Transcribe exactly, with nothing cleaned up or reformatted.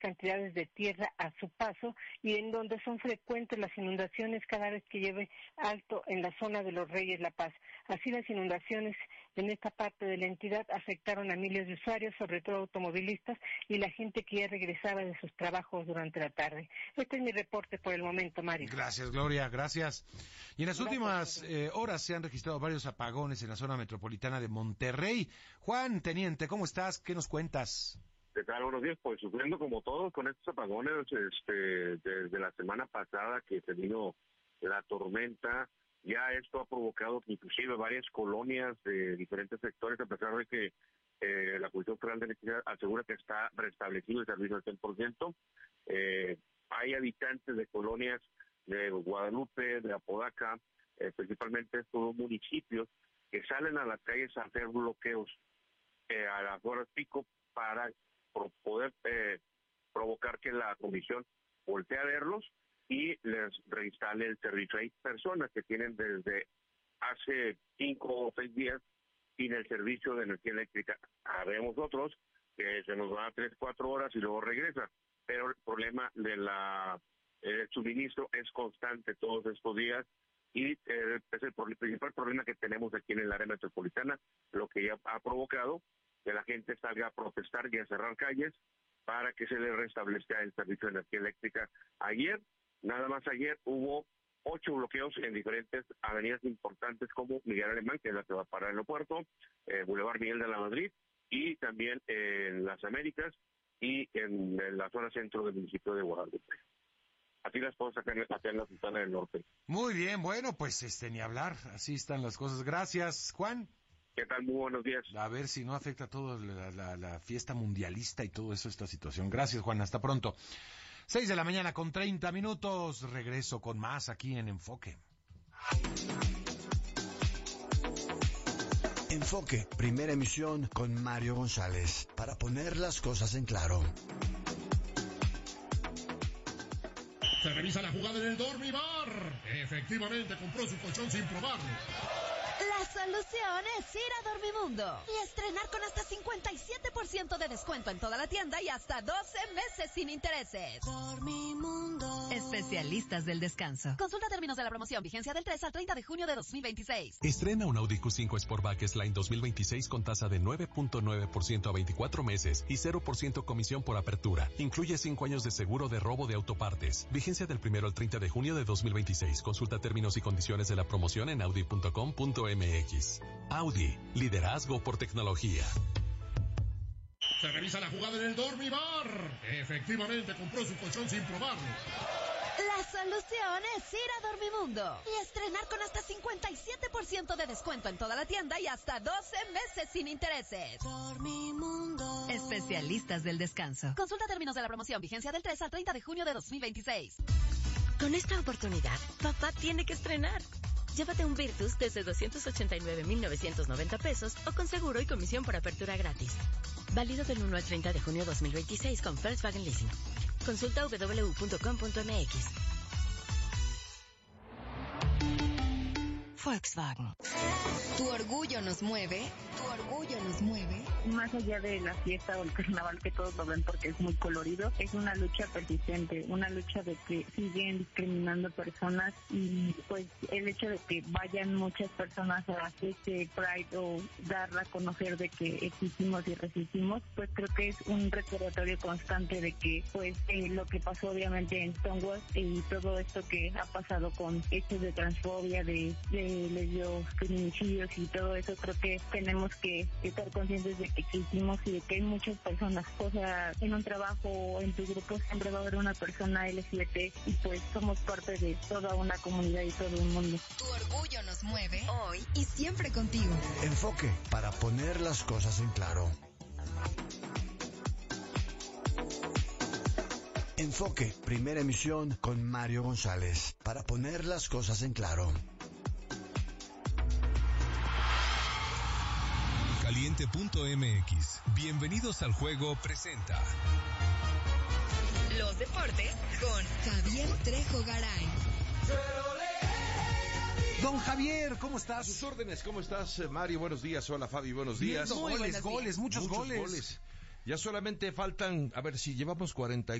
cantidades de tierra a su paso y en donde son frecuentes las inundaciones cada vez que lleve alto en la zona de Los Reyes La Paz. Así las inundaciones en esta parte de la entidad afectaron a miles de usuarios, sobre todo automovilistas y la gente que ya regresaba de sus trabajos durante la tarde. Este es mi reporte por el momento, Mario. Gracias, Gloria, gracias. Y en las Gracias, últimas eh, horas se han registrado varios apagones en la zona metropolitana de Monterrey. Juan, teniente, ¿cómo estás? ¿Qué nos cuentas? ¿Qué tal? Buenos días. Pues sufriendo como todos con estos apagones, este, desde la semana pasada que se vino la tormenta, ya esto ha provocado que inclusive varias colonias de diferentes sectores, a pesar de que eh, la Comisión Federal de Electricidad asegura que está restablecido el servicio al cien por ciento, eh, hay habitantes de colonias de Guadalupe, de Apodaca, eh, principalmente estos municipios, que salen a las calles a hacer bloqueos eh, a las horas pico para por poder eh, provocar que la comisión voltee a verlos y les reinstale el servicio. Hay personas que tienen desde hace cinco o seis días sin el servicio de energía eléctrica. Habemos otros que se nos van a tres, cuatro horas y luego regresan, pero el problema de la el suministro es constante todos estos días y eh, es el, el principal problema que tenemos aquí en el área metropolitana, lo que ya ha provocado que la gente salga a protestar y a cerrar calles para que se le restablezca el servicio de energía eléctrica. Ayer, nada más ayer, hubo ocho bloqueos en diferentes avenidas importantes como Miguel Alemán, que es la que va para el aeropuerto, eh, Boulevard Miguel de la Madrid, y también en Las Américas y en, en la zona centro del municipio de Guadalupe. Así las cosas acá en, acá en la Sultana del Norte. Muy bien, bueno, pues este ni hablar, así están las cosas. Gracias, Juan. ¿Qué tal? Muy buenos días. A ver si no afecta a todo la, la, la fiesta mundialista y todo eso, esta situación. Gracias, Juan. Hasta pronto. Seis de la mañana con treinta minutos. Regreso con más aquí en Enfoque. Enfoque, primera emisión con Mario González. Para poner las cosas en claro. Se revisa la jugada en el Dormibar. Efectivamente, compró su colchón sin probarlo. La solución es ir a Dormimundo y estrenar con hasta cincuenta y siete por ciento de descuento en toda la tienda y hasta doce meses sin intereses. Dormimundo. Especialistas del descanso. Consulta términos de la promoción. Vigencia del tres al treinta de junio de dos mil veintiséis. Estrena un Audi Q cinco Sportback S-Line dos mil veintiséis con tasa de nueve punto nueve por ciento a veinticuatro meses y cero por ciento comisión por apertura. Incluye cinco años de seguro de robo de autopartes. Vigencia del primero al treinta de junio de dos mil veintiséis. Consulta términos y condiciones de la promoción en audi punto com punto m x. Audi, liderazgo por tecnología. Se revisa la jugada en el Dormibar. Efectivamente, compró su colchón sin probarlo. La solución es ir a Dormimundo y estrenar con hasta cincuenta y siete por ciento de descuento en toda la tienda y hasta doce meses sin intereses. Dormimundo. Especialistas del descanso. Consulta términos de la promoción. Vigencia del tres al treinta de junio de dos mil veintiséis. Con esta oportunidad, papá tiene que estrenar. Llévate un Virtus desde doscientos ochenta y nueve mil novecientos noventa pesos o con seguro y comisión por apertura gratis. Válido del uno al treinta de junio de dos mil veintiséis con Volkswagen Leasing. Consulta doble u doble u doble u punto com punto m x. Volkswagen. Tu orgullo nos mueve. Tu orgullo nos mueve. Más allá de la fiesta o el carnaval que todos lo ven porque es muy colorido, es una lucha persistente, una lucha de que siguen discriminando personas y pues el hecho de que vayan muchas personas a este Pride o dar a conocer de que existimos y resistimos, pues creo que es un recordatorio constante de que pues eh, lo que pasó obviamente en Stonewall y todo esto que ha pasado con hechos de transfobia, de, de lesbios, feminicidios y todo eso, creo que tenemos que estar conscientes de que existimos y de que hay muchas personas, o sea, en un trabajo o en tu grupo siempre va a haber una persona L G B T y pues somos parte de toda una comunidad y todo un mundo. Tu orgullo nos mueve hoy y siempre contigo. Enfoque, para poner las cosas en claro. Enfoque, primera emisión con Mario González. Para poner las cosas en claro. Caliente punto m x. Bienvenidos al juego presenta Los deportes con Javier Trejo Garay. Don Javier, ¿cómo estás? A sus órdenes, ¿cómo estás, Mario? Buenos días. Hola, Fabi, buenos días. Goles, goles, muchos, muchos goles. goles. Ya solamente faltan, a ver si llevamos cuarenta y